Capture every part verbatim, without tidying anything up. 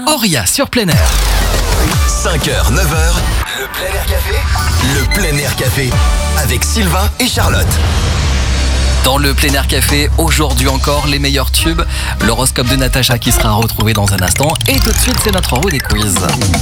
Auria sur Plein Air. cinq heures, neuf heures, le Plein Air Café, le Plein Air Café, avec Sylvain et Charlotte. Dans le Plein Air Café, aujourd'hui encore, les meilleurs tubes. L'horoscope de Natacha qui sera retrouvé dans un instant. Et tout de suite, c'est notre roue des quiz.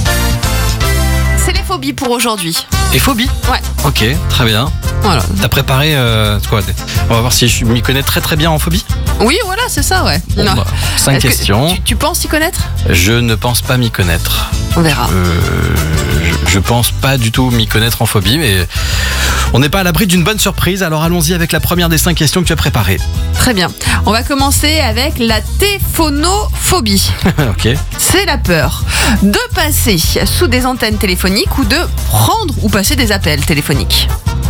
C'est les phobies pour aujourd'hui. Et phobie ? Ouais. Ok, très bien. Voilà. T'as préparé euh, quoi ? On va voir si je m'y connais très très bien en phobie. Oui, voilà, c'est ça, ouais. Bon, bah, cinq Est-ce que questions. Tu, tu penses y connaître ? Je ne pense pas m'y connaître. On verra. Euh, je, je pense pas du tout m'y connaître en phobie, mais on n'est pas à l'abri d'une bonne surprise. Alors allons-y avec la première des cinq questions que tu as préparées. Très bien. On va commencer avec la téphonophobie. Ok. C'est la peur de passer sous des antennes téléphoniques ou de prendre ou passer des appels téléphoniques.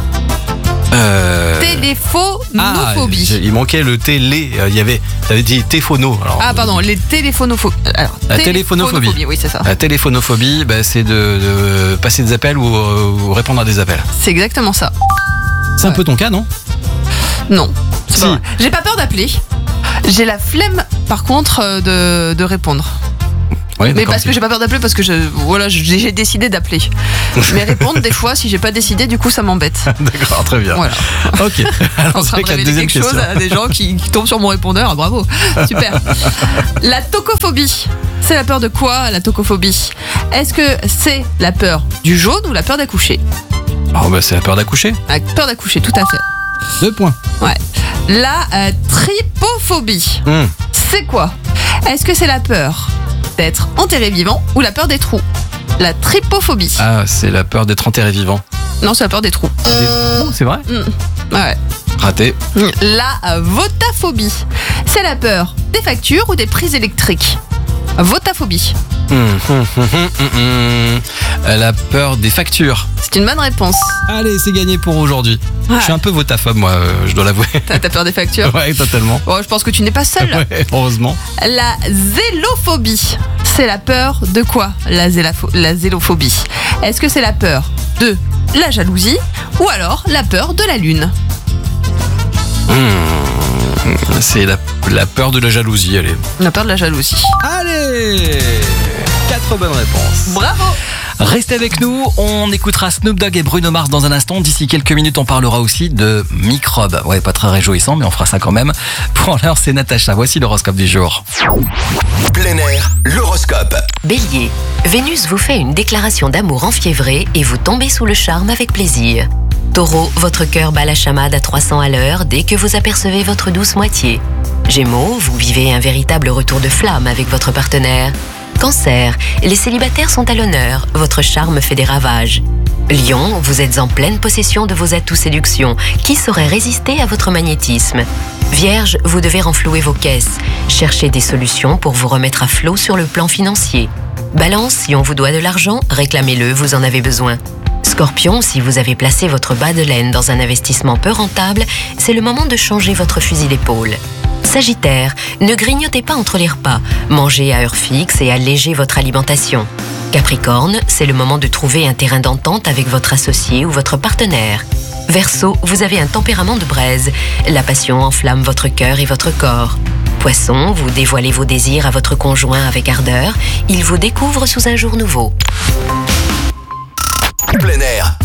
Euh... Téléphonophobie. Ah, il manquait le télé. Il y avait, t'avais dit téphono. Alors, Ah pardon, les téléphonophobies. Alors, la téléphonophobie. Oui, c'est ça. La téléphonophobie, bah, c'est de, de passer des appels ou, ou répondre à des appels. C'est exactement ça. C'est un Ouais. peu ton cas, non ? Non, c'est Si. pas vrai. J'ai pas peur d'appeler. J'ai la flemme, par contre, euh, de, de répondre. Oui, Mais parce que j'ai pas peur d'appeler, parce que je, voilà, j'ai j'ai décidé d'appeler. Mais répondre, des fois, si j'ai pas décidé, du coup, ça m'embête. D'accord, très bien. Voilà. Ok. En Alors, train de avec la révéler deuxième quelque chose question. à des gens qui, qui tombent sur mon répondeur. Bravo. Super. La tocophobie. C'est la peur de quoi, la tocophobie ? Est-ce que c'est la peur du jaune ou la peur d'accoucher ? Oh, bah, c'est la peur d'accoucher. La peur d'accoucher, tout à fait. Deux points. Ouais. La euh, tripophobie. Hum. C'est quoi ? Est-ce que c'est la peur d'être enterré vivant ou la peur des trous ? La tripophobie. Ah, c'est la peur d'être enterré vivant. Non, c'est la peur des trous. Oh, c'est vrai ? Mm. Ouais. Raté. La euh, votaphobie. C'est la peur des factures ou des prises électriques. Votaphobie. Hum, hum, hum, hum, hum, hum. Euh, La peur des factures. C'est une bonne réponse. Allez, c'est gagné pour aujourd'hui. Ouais. Je suis un peu votaphobe, moi, euh, je dois l'avouer. T'as t'as peur des factures ? Ouais, totalement. Bon, je pense que tu n'es pas seul. Ouais, heureusement. La zélophobie. C'est la peur de quoi, la, zélapho- la zélophobie ? Est-ce que c'est la peur de la jalousie ou alors la peur de la lune ? Hum, C'est la, la peur de la jalousie, allez. La peur de la jalousie. Allez, quatre bonnes réponses. Bravo ! Restez avec nous, on écoutera Snoop Dogg et Bruno Mars dans un instant. D'ici quelques minutes, on parlera aussi de microbes. Ouais, pas très réjouissant, mais on fera ça quand même. Pour l'heure, c'est Natacha. Voici l'horoscope du jour. Plein Air, l'horoscope. Bélier, Vénus vous fait une déclaration d'amour enfiévrée et vous tombez sous le charme avec plaisir. Taureau, votre cœur bat la chamade à trois cents à l'heure dès que vous apercevez votre douce moitié. Gémeaux, vous vivez un véritable retour de flamme avec votre partenaire. Cancer, les célibataires sont à l'honneur, votre charme fait des ravages. Lion, vous êtes en pleine possession de vos atouts séduction. Qui saurait résister à votre magnétisme ? Vierge, vous devez renflouer vos caisses. Cherchez des solutions pour vous remettre à flot sur le plan financier. Balance, si on vous doit de l'argent, réclamez-le, vous en avez besoin. Scorpion, si vous avez placé votre bas de laine dans un investissement peu rentable, c'est le moment de changer votre fusil d'épaule. Sagittaire, ne grignotez pas entre les repas, mangez à heure fixe et allégez votre alimentation. Capricorne, c'est le moment de trouver un terrain d'entente avec votre associé ou votre partenaire. Verseau, vous avez un tempérament de braise, la passion enflamme votre cœur et votre corps. Poisson, vous dévoilez vos désirs à votre conjoint avec ardeur, il vous découvre sous un jour nouveau. Plein Air,